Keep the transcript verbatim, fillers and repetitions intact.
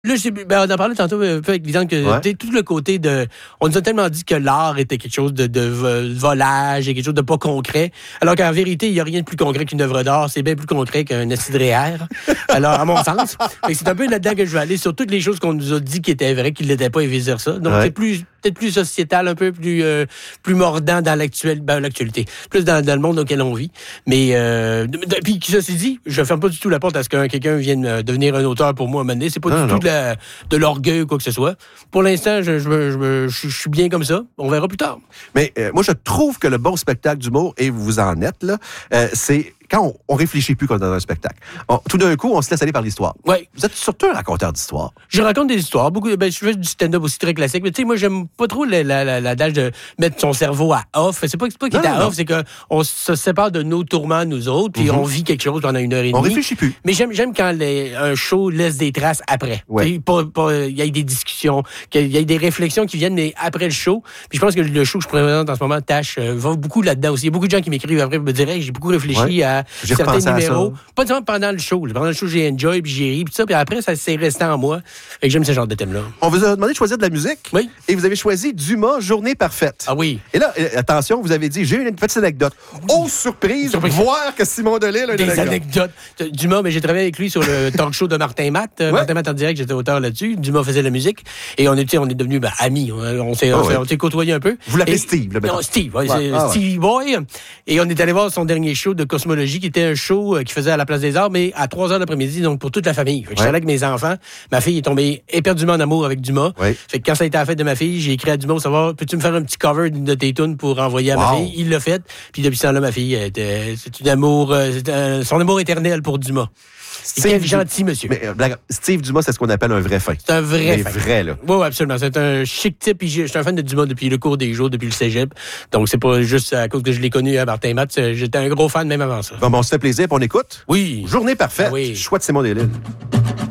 Là, j'ai, ben, on en parlait tantôt un peu avec Lisanne, que ouais. tout le côté de... On nous a tellement dit que l'art était quelque chose de, de volage et quelque chose de pas concret, alors qu'en vérité, il n'y a rien de plus concret qu'une œuvre d'art. C'est bien plus concret qu'un acide réel. Alors, à mon sens. Fait que c'est un peu là-dedans que je vais aller, sur toutes les choses qu'on nous a dit qui étaient vraies, qui ne l'étaient pas, et vice-versa. Donc, ouais. c'est plus... peut-être plus sociétal, un peu plus euh, plus mordant dans l'actuel, ben, l'actualité, plus dans, dans le monde dans lequel on vit. Mais euh, puis ceci dit, je ferme pas du tout la porte à ce que quelqu'un vienne devenir un auteur pour moi à un moment donné. C'est pas non, du non. tout de, la, de l'orgueil ou quoi que ce soit. Pour l'instant, je, je, je, je, je suis bien comme ça. On verra plus tard. Mais euh, moi, je trouve que le bon spectacle d'humour, et vous en êtes là, euh, c'est quand on, on réfléchit plus comme dans un spectacle. On, tout d'un coup, on se laisse aller par l'histoire. Oui. Vous êtes surtout un raconteur d'histoires. Je raconte des histoires. Beaucoup. Ben, je fais du stand-up aussi très classique. Mais tu sais, moi, j'aime pas trop la, la, la, l'adage de mettre son cerveau à off. C'est pas, c'est pas qu'il est à non. off, c'est qu'on se sépare de nos tourments, nous autres, puis mm-hmm. on vit quelque chose pendant une heure et demie. On réfléchit plus. Mais j'aime, j'aime quand les, un show laisse des traces après. Il ouais. y a des discussions, qu'il y a des réflexions qui viennent, mais après le show. Puis je pense que le show que je présente en ce moment, Tâche, euh, va beaucoup là-dedans aussi. Il y a beaucoup de gens qui m'écrivent après me dire hey, j'ai beaucoup réfléchi ouais. à j'ai certains numéros. Pas seulement pendant le show. Pendant le show, j'ai enjoy, puis j'ai ri, puis ça. Puis après, ça s'est resté en moi. Et que j'aime ce genre de thème-là. On vous a demandé de choisir de la musique. Oui. Et vous avez choisi Dumas, Journée parfaite. Ah oui. Et là, attention, vous avez dit, j'ai une petite anecdote. Oh, surprise, surprise. Voir que Simon Delille a une Des anecdote. anecdotes. Dumas, mais j'ai travaillé avec lui sur le talk show de Martin Matt. Ouais. Martin Matt en direct, j'étais auteur là-dessus. Dumas faisait la musique. Et on était, on est devenus ben, amis. On s'est, oh, on, ouais. on s'est côtoyés un peu. Vous l'appelez et, Steve, le Non, Steve. Ouais, ouais. C'est ah, Stevie Boy. Et on est allé voir son dernier show de Cosmologie, qui était un show qu'il faisait à la Place des Arts, mais à trois heures l'après-midi, donc pour toute la famille. Fait que ouais. j'étais là avec mes enfants. Ma fille est tombée éperdument en amour avec Dumas. Ouais. Fait que quand ça a été à la fête de ma fille, j'ai écrit à Dumas pour savoir, peux-tu me faire un petit cover de tes tunes pour envoyer à wow. ma fille? Il l'a fait. Puis depuis ce temps-là, ma fille, était, c'est une amour, c'est un, son amour éternel pour Dumas. C'est quel gentil monsieur. Mais, euh, Steve Dumas, c'est ce qu'on appelle un vrai fin. C'est un vrai mais fin. vrai, là. Oui, absolument. C'est un chic type. Je suis un fan de Dumas depuis le cours des jours, depuis le cégep. Donc, c'est pas juste à cause que je l'ai connu à Martin Matt. J'étais un gros fan même avant ça. Bon, bon, on se fait plaisir, puis on écoute. Oui. Journée parfaite. Ah oui. Choix de Simon Delille.